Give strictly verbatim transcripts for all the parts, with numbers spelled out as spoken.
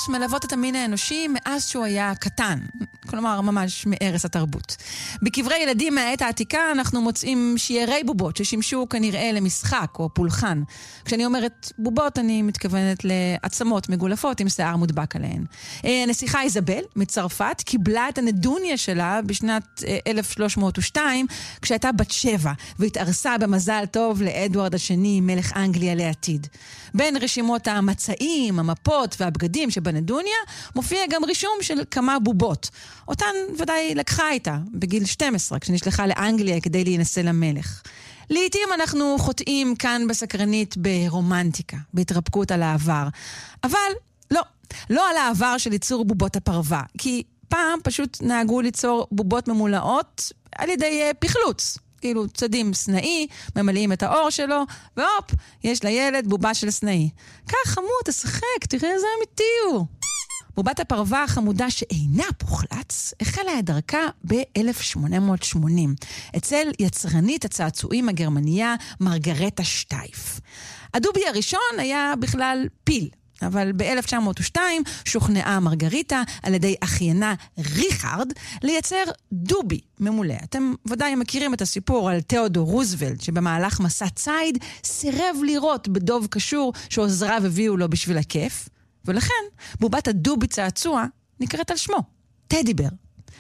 מלוות את המין האנושי מאז שהוא היה קטן, כלומר ממש מערש התרבות. בקברי ילדים מהעת העתיקה אנחנו מוצאים שיירי בובות ששימשו כנראה למשחק או פולחן. כשאני אומרת בובות אני מתכוונת לעצמות מגולפות עם שיער מודבק עליהן. הנסיכה איזבל מצרפת קיבלה את הנדוניה שלה בשנת אלף שלוש מאות ושתיים כשהייתה בת שבע והתארסה במזל טוב לאדוארד השני מלך אנגליה לעתיד. בין רשימות המצעים, המפות והבגדים שבנדוניה מופיע גם רישום של כמה בובות. אותן ודאי לקחה איתה בגיל שתים עשרה כשנשלחה לאנגליה כדי להינשא למלך. לעתים אנחנו חוטאים כאן בסקרנית ברומנטיקה, בהתרפקות על העבר. אבל לא, לא על העבר של ייצור בובות הפרווה, כי פעם פשוט נהגו ליצור בובות ממולאות על ידי פחלוץ. כאילו צדים סנאי, ממלאים את האור שלו, והופ, יש לילד בובה של סנאי. כך חמוד, תשחק, תראה איזה אמיתי הוא. בובת הפרווה החמודה שאינה פוחלץ החלה את דרכה ב-אלף שמונה מאות ושמונים, אצל יצרנית הצעצועים הגרמניה מרגרטה שטייף. הדובי הראשון היה בכלל פיל, אבל ב-אלף תשע מאות ושתיים שוכנעה מרגריטה על ידי אחיינה ריכרד לייצר דובי ממולא. אתם ודאי מכירים את הסיפור על תיאודור רוזוולט שבמהלך מסע ציד סירב לראות בדוב קשור שעוזריו הביאו לו בשביל הכיף, ולכן בובת הדובי צעצוע נקראת על שמו, טדי בר.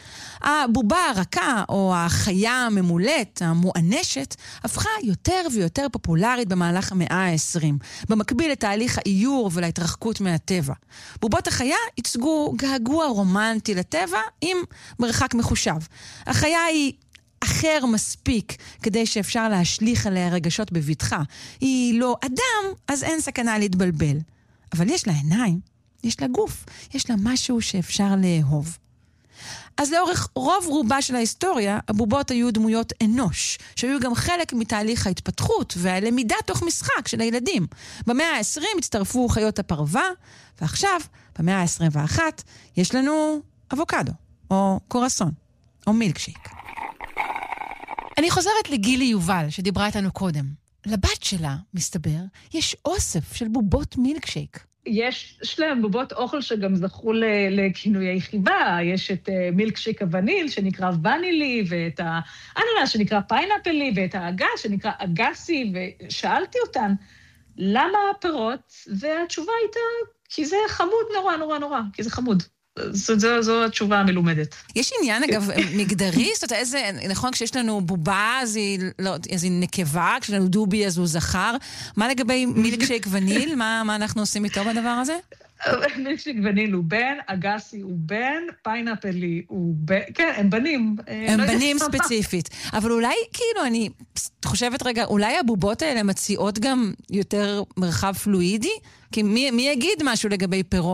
הבובה הרכה או החיה הממולאת, המואנשת, הפכה יותר ויותר פופולרית במהלך המאה ה-עשרים, במקביל לתהליך האיור ולהתרחקות מהטבע. בובות החיה ייצגו געגוע רומנטי לטבע עם מרחק מחושב. החיה היא אחר מספיק כדי שאפשר להשליך עליה רגשות בבטחה. היא לא אדם, אז אין סכנה להתבלבל. אבל יש לה עיניים, יש לה גוף, יש לה משהו שאפשר לאהוב. אז לאורך רוב רובה של ההיסטוריה, הבובות היו דמויות אנוש, שהיו גם חלק מתהליך ההתפתחות והלמידה תוך משחק של הילדים. במאה ה-העשרים הצטרפו חיות הפרווה, ועכשיו, במאה ה-עשרים ואחת, יש לנו אבוקדו, או קורסון, או מילקשייק. אני חוזרת לגילי יובל, שדיברה איתנו קודם. לבת שלה, מסתבר, יש אוסף של בובות מילקשייק. יש שלהם בובות אוכל שגם זכו לכינויי חיבה, יש את מילקשייק הווניל שנקרא ונילי, ואת האננס שנקרא פיינאפלי, ואת האגס שנקרא אגסי, ושאלתי אותן, למה הפירות? והתשובה הייתה, כי זה חמוד נורא נורא נורא, כי זה חמוד. זו, זו, זו התשובה המלומדת. יש עניין, אגב, מגדרי? זאת אומרת, איזה, נכון, כשיש לנו בובה, אז היא, לא, אז היא נקבה, כשיש לנו דובי, אז הוא זכר. מה לגבי מילקשייק וניל? מה, מה אנחנו עושים איתו בדבר הזה? מילקשייק וניל הוא בן, אגסי הוא בן, פיינאפלי הוא בן, כן, הם בנים. הם בנים ספציפית. אבל אולי, כאילו, אני חושבת רגע, אולי הבובות האלה מציעות גם יותר מרחב פלואידי? כי מי, מי יגיד משהו לגבי פירות?